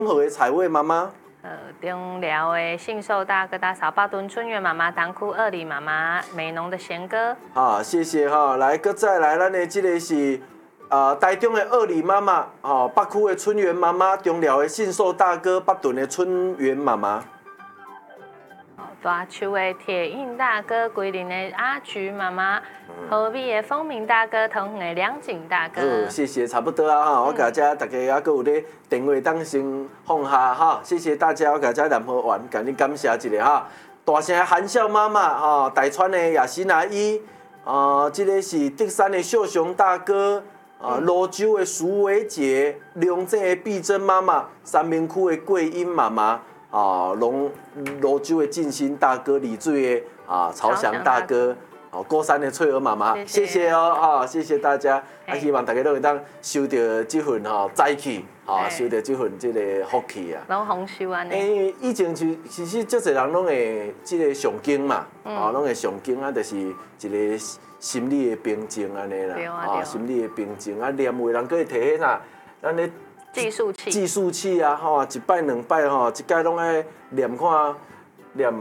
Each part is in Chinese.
和的彩薇妈妈。 中寮的信寿大哥大嫂巴墩春园妈妈，当库二里妈妈，美浓的贤哥。 好，谢谢哈。来，搁再来，咱的这个是台中的二里妈妈，北区的春园妈妈，中寮的信寿大哥，北屯的春园妈妈。 大树的铁印大哥，桂林的阿菊妈妈，河美的丰明大哥，同园的梁景大哥。 谢谢，差不多啊哈。我大家大家还有咧电话当先放下哈，谢谢大家，我大家南河湾，甲你感谢一下哈。大声含笑妈妈哈，台川的雅欣阿姨，这个是德山的秀雄大哥，罗州的苏伟姐，龙井的碧珍妈妈，三明区的桂英妈妈。罗州的静心大哥，李水的曹翔大哥，高山的翠娥妈妈，谢谢哦，谢谢大家，希望大家都会当收到这份早起，收到这份这个福气啊。 拢丰收安尼。 因为以前其实足侪人拢会这个上经嘛，拢会上经啊，就是一个心理的平静安尼啦，心理的平静啊，念话人可以摕迄啥，咱咧。 计数器啊，一摆两摆一届拢爱念看，念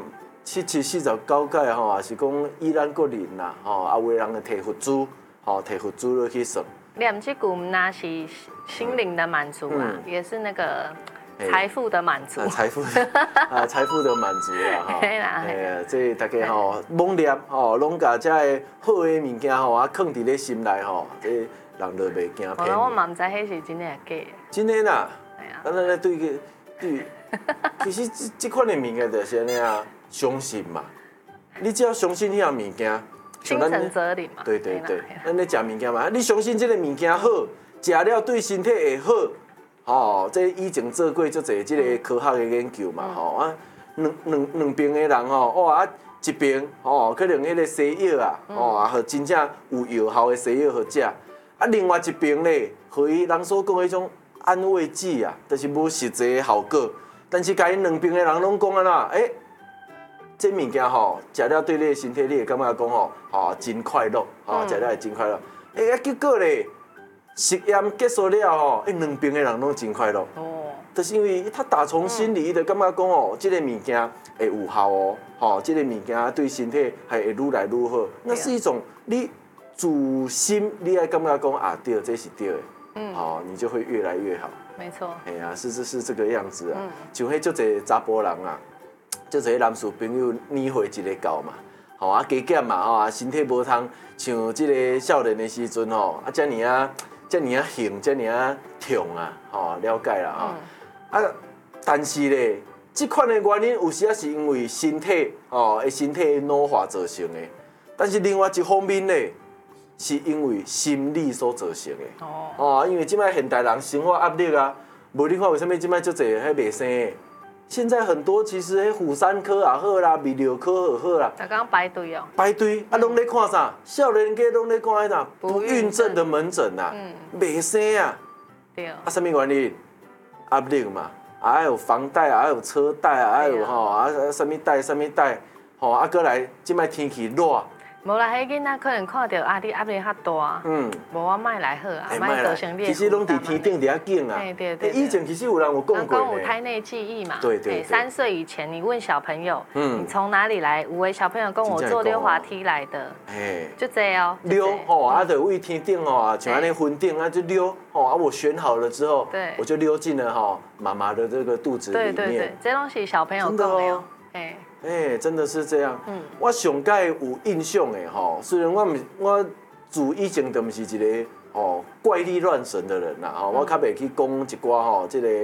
4749届也是讲依咱个人啦，有的人会摕佛珠，摕佛珠落去算。 念这句那是心灵的满足啊，也是那个财富的满足。 财富的满足啦， 嘿啦， 这大家猛念，拢甲这个好的物件放伫咧心内这人就袂惊骗。 我嘛唔知迄是真的假的。 真的啦，咱咧对，其实这款的物件就是安尼啊，相信嘛。你只要相信遐物件， 心诚则灵嘛。 对，咱咧食物件嘛，你相信这个物件好，食了对身体会好。这以前做过足侪这个科学的研究嘛，两边的人哇，一边可能迄个西药啊，和真正有药效的西药好食，另外一边咧，和伊人所讲迄种。安慰剂啊，就是无实际的效果。但是，甲因两边的人拢讲安怎，这物件食了对你的身体，你会感觉讲真快乐，食了会真快乐。结果咧，实验结束了两边的人拢真快乐。就是因为他打从心里的感觉讲这个物件会有效这个物件对身体还会愈来愈好。那是一种你自心，你爱感觉讲对，这是对的。你就会越来越好。 没错。 哎呀，是这个样子啊。像迄足侪查甫人啊，足侪男士朋友年岁一个到嘛，加减嘛，身体无通像即个少年的时阵遮尔啊兴，遮尔啊痛啊，了解啦但是咧，即款的原因有时啊是因为身体的老化造成的，但是另外一方面咧。是因为心理所造成的。因为即摆现代人生活压力啊，无你看为什么即摆足侪迄袂生的？现在很多其实迄妇产科也好啦，泌尿科也好啦， 大家排队哦。 排队拢咧看啥？少年家拢咧看迄啥？不孕症的门诊啊，袂生啊。 对。 什么原因？压力嘛，还有房贷，还有车贷，还有什么贷，过来即摆天气热。 无啦，迄囡仔可能看到你压力较大，无我莫来好啊，莫造成你。 其实拢伫天顶伫遐紧啊。 对。 以前其实有人有讲过讲有胎内记忆嘛。 对。 3岁以前，你问小朋友，你从哪里来？有的小朋友跟我坐溜滑梯来的，就这哦。 溜就为天顶像安尼分顶就溜我选好了之后，我就溜进了妈妈的这个肚子里面。 对，这东西小朋友讲的真的是这样。我上届有印象的虽然我自以前就不是一个怪力乱神的人啦我较袂去讲一寡这个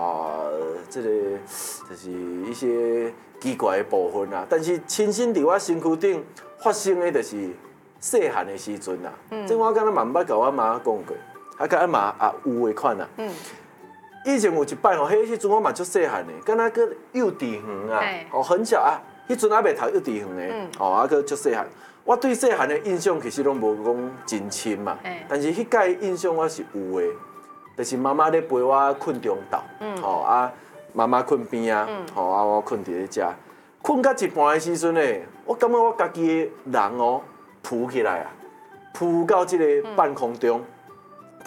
就是一些奇怪的部分啦。但是亲身伫我身躯顶发生的，就是细汉的时阵啦。这我敢若嘛毋捌甲我妈讲过，甲阿妈有的款啦。以前有一摆迄阵我嘛足细汉的，敢若个幼稚园啊，很小啊，迄阵还袂读幼稚园的，个足细汉。我对细汉的印象其实拢无讲真深嘛，但是迄届印象我是有的，就是妈妈咧陪我困中昼，妈妈困边啊，我困伫咧遮，困到一半的时阵咧，我感觉我家己的人浮起来啊，浮到即个半空中。